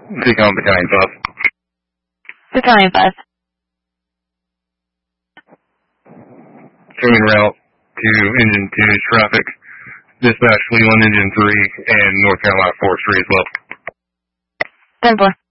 Take on Battalion 5. Battalion 5. Showing route to Engine 2 traffic. Dispatch Leland Engine 3 and North Carolina Forestry as well. 10-4.